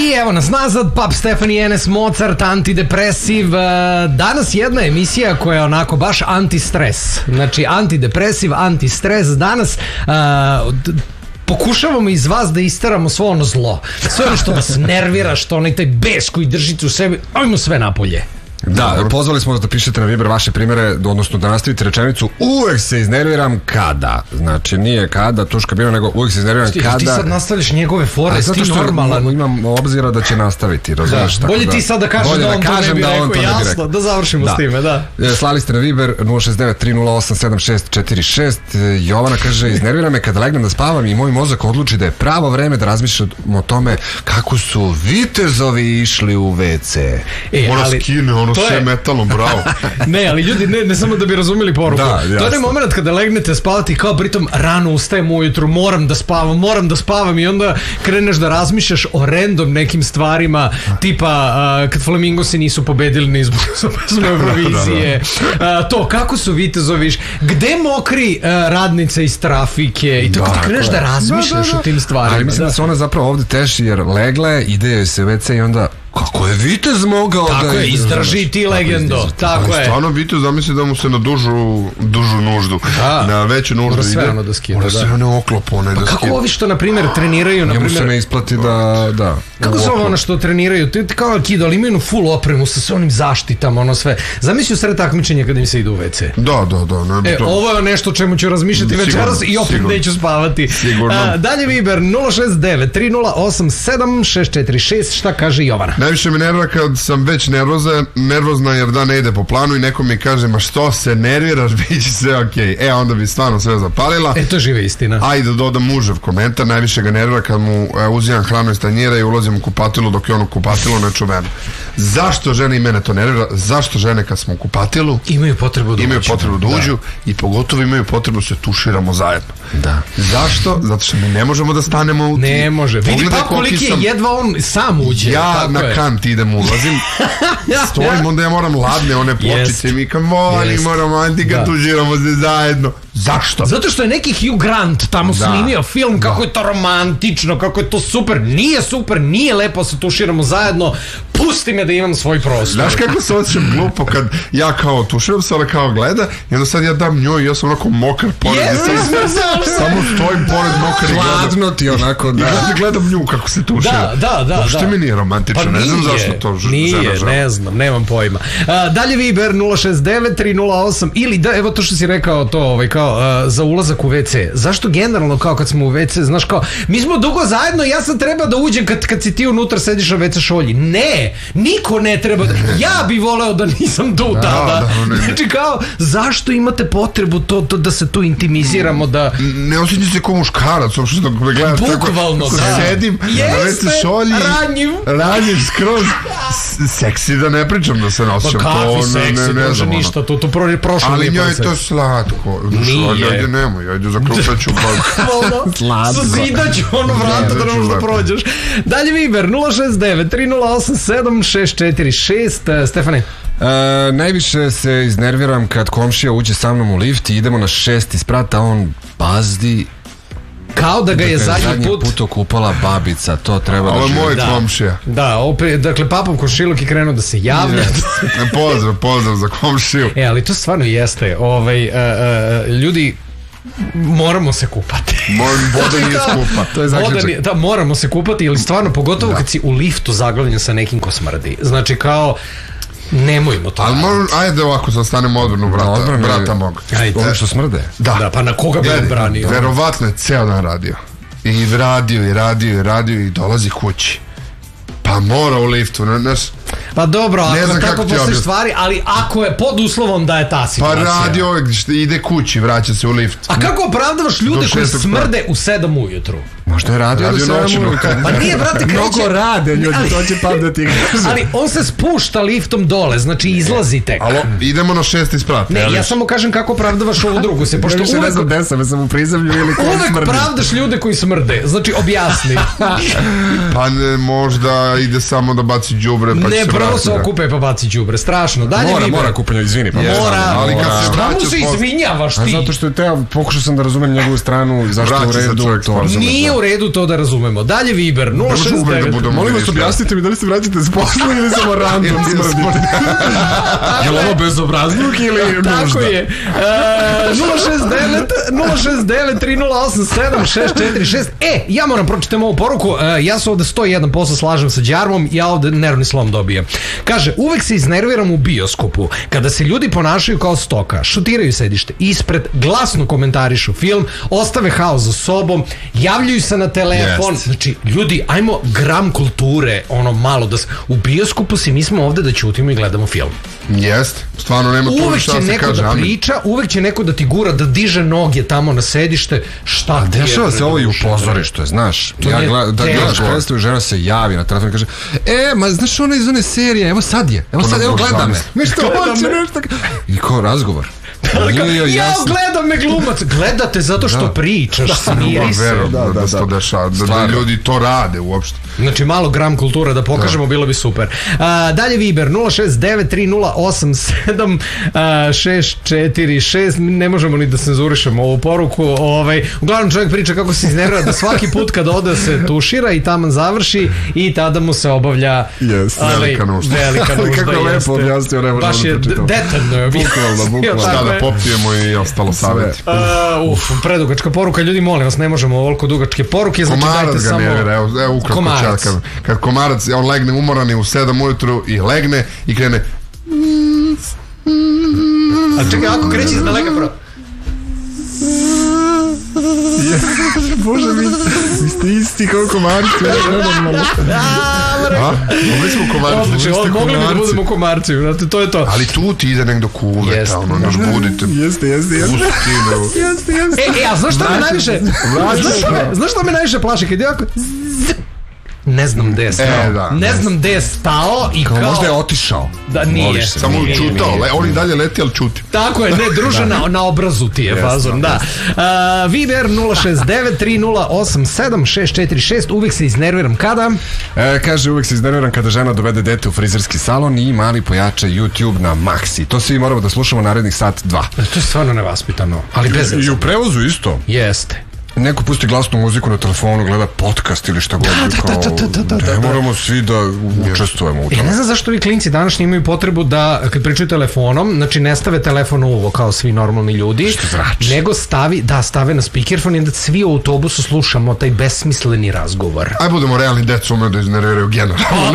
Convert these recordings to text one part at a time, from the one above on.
I evo nas nazad, Pap Stefani, NS Mozart, antidepresiv. Danas jedna emisija koja je onako baš antistres. Znači antidepresiv, antistres. Danas pokušavamo iz vas da isteramo svo ono zlo. Sve ono što vas nervira, što onaj taj bes koji držite u sebi, ajmo sve napolje. Da, pozvali smo vas da pišete na Viber vaše primere, odnosno da nastavite rečenicu uvek se iznerviram kada. Znači nije kada, tuška bilo, nego uvek se iznerviram kada. Ti sad nastavljaš njegove fore, ti normalan. Imam obzira da će nastaviti, razumiješ? Da. Bolje ti sad da kažeš da on to ne bi rekao, jasno, da završimo s time, da. Slali ste na Viber 069-308-7646. Jovana kaže, iznervira me kada legnem da spavam i moj mozak odluči da je pravo vreme da razmišljam o tome kako su vitezovi išli u WC. Mora skine ono sve metalno, bravo. Ne, ali ljudi, ne samo da bi razumeli poruku. To je moment kada legnete spavati kao pritom rano ustajem ujutru, moram da spavam i onda kreneš da razmišljaš o random nekim stvarima, tipa kad Flamingosi nisu pobedili na izboru za pesmu Eurovizije, to kako su vitezovi, gde mokri radnica iz trafike i tako ti kreneš da razmišljaš o tim stvarima. Ali mislim da se ona zapravo ovde teši jer legla je, ide joj se WC i onda kako je vitez mogao tako da... Tako je, izdrži ti legendo. Tako je. Stvarno vitez zamisli da mu se na dužu nuždu. Na veću nuždu mora sve ono da skida. Mora sve ono oklopo da skida. Kako ovi što, na primjer, treniraju... Njemu se ne isplati da... Kako su ono što treniraju? Ti kao kido, ali imaju full opremu sa onim zaštitama, ono sve. Zamisli u sred takmičenja kada im se ide u WC. Da. Ovo je nešto o čemu ću razmišljati večeras i opet neću spavati. Sigurno. Dalje Viber 069-308-7646. Šta kaže Jovana? Najviše me nervira kad sam već nervozna jer da ne ide po planu i neko mi kaže ma što se nerviraš, bit će sve okej. Onda bi stvarno sve zapalila. To je živa istina. Ajde da dodam mužev komentar, najviše ga nervira kad mu uzimam hranu iz tanjira i ulazim u kupatilu dok je ono kupatilo nečuveno. Zašto žene i mene to nervira? Zašto žene kad smo u kupatilu imaju potrebu da uđu i pogotovo imaju potrebu da se tuširamo zajedno? Da. Zašto? Zato što mi ne možemo da stanemo ne može. Vidi pa koliki je, jedva on sam uđe. Ja na kant idem, ulazim, stojim, onda ja moram ladne one pločice, mi kao moramo antika, tužiramo se zajedno. Zašto? Zato što je neki Hugh Grant tamo snimio film, kako je to romantično, kako je to super. Nije super, nije lepo, se tuširamo zajedno, pusti me da imam svoj prostor. Znaš kako se osjećam glupo kad ja kao tuširam se, ali kao gleda i onda sad ja dam njoj i ja sam onako mokar pored, samo stojim pored mokar i gledam. Hladno ti onako, da. I gledam nju kako se tušira. Da. Uopšte mi nije romantično, ne znam zašto to žena. Nije, ne znam, nemam pojma. Dalje Viber 069-308 ili da, evo to što si rekao to, kao za ulazak u WC. Zašto generalno kao kad smo u WC, znaš kao, mi smo dugo zajedno, ja sam treba da uđem kad si ti unutra sediš na WC šolji. Ne, niko ne treba da, ja bi voleo da nisam tu tada. Znači kao, zašto imate potrebu to da se tu intimiziramo, da... Ne osjećam se kao muškarac, uopšte da me gledaš bukvalno, tako, sedim na WC šolji, ranjiv skroz, seksi da ne pričam da se osjećam. Pa kakvi seksi, može ništa, to prošlo. Ali njoj je to slatko. Ajde nemoj, ajde zakrupaću zazidaću ono vrata da ne možeš da prođeš. Dalje Viber 069-308-7646. Stefane? Najviše se iznerviram kad komšija uđe sa mnom u lift i idemo na 6. sprat, a on bazdi kao da ga je zadnji put okupala babica, to treba da živi. Ovo je moj komšija. Da, opet, dakle, papov komšiluk je krenuo da se javlja. Pozdrav za komšiju. Ali to stvarno jeste. Ljudi, moramo se kupati. Voda nije skupa. To je zaključak. Da, moramo se kupati, ili stvarno, pogotovo kad si u liftu zaglavljen sa nekim ko smrdi. Znači, kao... Nemojmo to. Ali ajde ovako, zastanemo odbranu brata mog. Ono što smrde? Da, pa na koga bi odbranio? Verovatno je ceo dan radio. I radio i dolazi kući. Pa mora u liftu, Pa dobro, ako tako postoji stvari, ali ako je pod uslovom da je ta situacija. Pa radi uvek, ide kući, vraća se u lift. A kako opravdavaš ljude koji smrde u 7 ujutru? Možda je radio do 7 ujutru. Pa nije, brate, kreće... Mnogo rade ljudi, to će pamdati. Ali on se spušta liftom dole, znači izlazi tek. Alo, idemo na 6. sprat. Ne, ja samo kažem kako opravdavaš ovu drugu se, pošto uvek... Ne znam desam, sam u prizemlju ili koji smrdi. Uvek pravdaš ljude koji smrde, znači objasni. Pa možda ide samo da baci đubre, pa će se vratiti. Ne, prvo se okupe pa baci đubre, strašno. Mora kupenja, izvini. Mora. Ali kad se vraća... Šta mu se izvinjavaš ti? Zato što je pokušao sam da razumem njegovu stranu, zašto je u redu. Nije u redu to da razumemo. Dalje Viber 069. Molim vas, objasnite mi da li se vraćate s posla ili samo random smrdite. Je li ovo bezobrazluk ili nužda? Tako je. 069-308-7-646. Ja moram pročitam ovu poruku. Ja se ovde 101% slažem sa Đarmom. Ja ovde nervni slom dobijem. Kaže, uvek se iznerviram u bioskopu kada se ljudi ponašaju kao stoka, šutiraju sedište ispred, glasno komentarišu film, ostave haos za sobom, javljaju se na telefon. Znači, ljudi, ajmo gram kulture, ono malo da u bioskopu si mi smo ovde da ćutimo i gledamo film. Jest, stvarno nema to šta se kaže. Uvek će neko da priča, uvek će neko da ti gura, da diže noge tamo na sedište. Šta ti je? Dešava se ovo i u pozorištu, znaš. Ja gledaš predstavu, žena se javi na telefon i kaže, ma znaš ona iz one serije, evo sad, gleda me. Mi što hoće nešto. I kao razgovor. Ja gledam me glumac. Gledate zato što pričaš, smiri se. Da ljudi to rade uopšte. Znači malo gram kultura da pokažemo, bilo bi super. Dalje Viber 069-308-7-646. Ne možemo ni da cenzurišemo ovu poruku. Uglavnom čovjek priča kako se iznervira da svaki put kad ode se tušira i taman završi i tada mu se obavlja velika nužda. Kako je lepo objasnio, ne možemo da pročitamo. Detaljno je bukvalno. Šta da popijemo i ostalo savjeti. Predugačka poruka, ljudi molim vas, ne možemo ovoliko dugačke poruke. Komarac ga nevjera, evo ukratko ću. Kad komarac, on legne umoran u 7 ujutru i legne i krene. A čekaj, ako kreći iz daleka prvo. Bože, vi ste isti kao komarci. Mogli bi da budemo komarci, to je to. Ali tu ti ide nekdo kuveta, ono, naš budite. Jeste. A znaš što me najviše znaš što me najviše plaši kad je ovako ne znam gde je stao. Ne znam gde je stao i kao... Možda je otišao. Da, nije. Samo čutao. On i dalje leti, ali čuti. Tako je, ne, druže, na obrazu ti je fazon, da. Viber 069-308-7-646. Uvijek se iznerviram kada? Kaže, uvijek se iznerviram kada žena dovede dete u frizerski salon i mali pojača YouTube na maksi. To svi moramo da slušamo narednih sat, 2. To je stvarno nevaspitano. Ali bez... I u prevozu isto. Jeste. Neko pusti glasnu muziku na telefonu, gleda podcast ili šta god. Ne moramo svi da učestvujemo u tome. Ne znam zašto vi klinci današnji imaju potrebu da, kad pričaju telefonom, znači ne stave telefon u uvo kao svi normalni ljudi, nego stave na speakerfon i da svi u autobusu slušamo taj besmisleni razgovor. Aj budemo realni, decu umeju da iznerviraju generalno.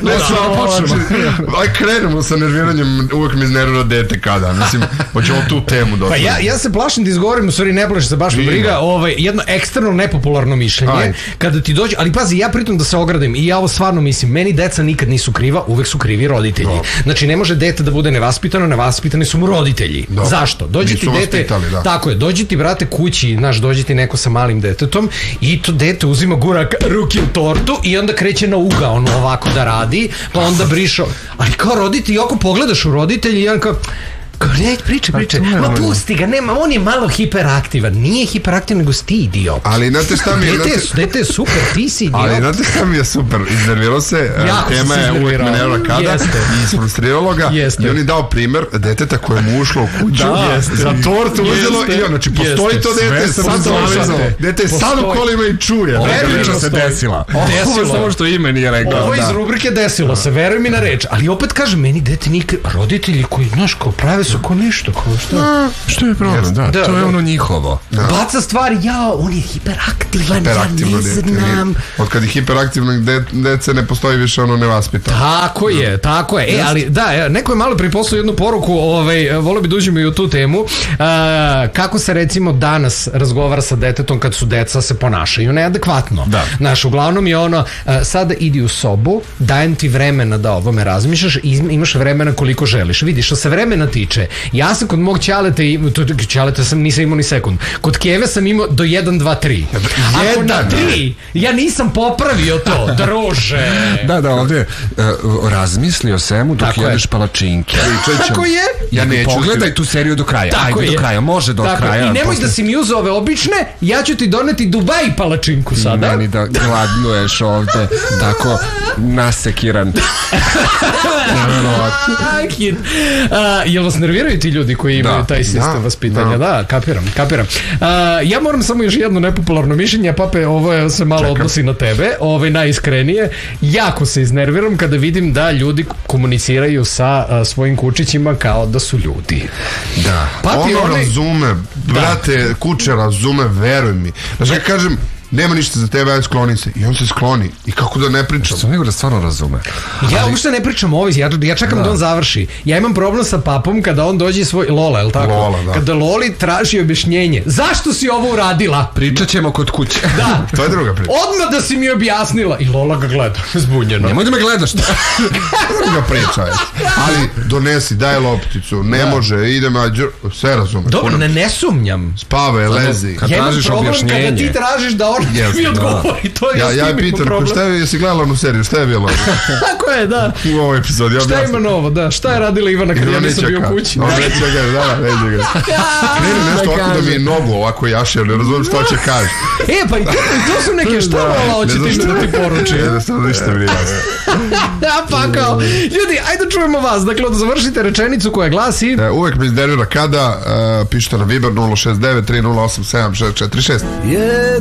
Aj krenemo sa nerviranjem, uvek mi iznervira dete kada. Mislim, hoćemo tu temu doći. Pa ja se plašim da izgovorim, u stvari ne plašim se, baš me briga, jedno eksterno nepopularno mišljenje kada ti dođe, ali pazi, ja pritom da se ogradim i ja ovo stvarno mislim, meni deca nikad nisu kriva, uvek su krivi roditelji. Znači ne može dete da bude nevaspitano, nevaspitani su mu roditelji. Zašto? Dođe ti dete, tako je, dođe ti brate kući, dođe ti neko sa malim detetom i to dete uzima ruke u tortu i onda kreće na uga, ono ovako da radi, pa onda brišo, ali kao roditelj, ako pogledaš u roditelji, jedan kao Priče. Ma pusti ga, nema, on je malo hiperaktivan. Nije hiperaktivan, nego si ti idiot. Ali znate šta mi je... Dete je super, ti si idiot. Ali znate šta mi je super? Iznervirao se, tema je uvek me nervira kada i isfrustriralo ga i on je dao primer deteta koje mu ušlo u kuću za tortu uzelo i znači postoji to dete sad u kolima i čuje. Priča se desila. Ovo samo što ime nije rekao. Ovo iz rubrike desilo se, veruj mi na reč. Ali opet kažem, meni dete nikad, roditelji koji, znaš, kao prave su ko nešto, kao što je problem, to je ono njihovo. Baca stvari, on je hiperaktivan, ja ne znam. Od kad je hiperaktivnog dece ne postoji više ono nevaspitano. Tako je. Ali da, neko je malo priposlao jednu poruku, volio bi da uđemo i u tu temu, kako se recimo danas razgovara sa detetom kad su deca se ponašaju neadekvatno. Znaš, uglavnom je ono, sada idi u sobu, dajem ti vremena da ovome razmišljaš i imaš vremena koliko želiš. Vidiš, što se vremena tiče, ja sam kod mog ćaleta nisam imao ni sekund. Kod Keve sam imao do 1, 2, 3. Ako na 3, ja nisam popravio to, druže. Da, ovdje razmislio svemu dok jedeš palačinke. Tako je. Ja neću. Pogledaj tu seriju do kraja. Ajde do kraja, može do kraja. I nemoj da si mi uzeo ove obične, ja ću ti doneti Dubai palačinku sada. Meni da gladnuješ ovde, tako nasekiran. Jel vas nervirao nerviraju ti ljudi koji imaju taj sistem vaspitanja. Da, kapiram. Ja moram samo još jedno nepopularno mišljenje, Pape, ovo se malo odnosi na tebe, najiskrenije. Jako se iznerviram kada vidim da ljudi komuniciraju sa svojim kučićima kao da su ljudi. Da. Razume, brate, kuće razume, veruj mi. Znači, ja kažem, nema ništa za tebe, aj skloni se. I on se skloni. I kako da ne pričam? Što nego da stvarno razume. Ja uopšte ne pričam ovo, ja čekam da on završi. Ja imam problem sa papom kada on dođe svoj... Lola, je li tako? Lola, da. Kada Loli traži objašnjenje. Zašto si ovo uradila? Pričat ćemo kod kuće. Da. To je druga priča. Odmah da si mi objasnila. I Lola ga gleda, zbunjeno. Nemoj da me gledaš. Druga priča je. Ali donesi, daj lopticu. Ne može, idemo, sve razumeš. Dobro, ne sumnjam. Spave, lezi. Kad tražiš objašnjenje. Kada ti tražiš da mi odgovori, to je ja pitam, jesi gledala onu seriju, šta je bilo? Tako je, da. U ovoj epizodi. Šta ima novo, da, šta je radila Ivana kad ja nisam bio u kući? Neće ga. Krenu nešto ovako da mi je nogu ovako jaše, ne razumijem što će kaži. Pa i to su neke šta Lola hoće ti da ti poruči. Jednostavno ništa mi nije jasno. Pa kao, ljudi, ajde čujemo vas, dakle, završite rečenicu koja glasi... Uvek me iznervira kada, pišite na Viber 069 3087 646.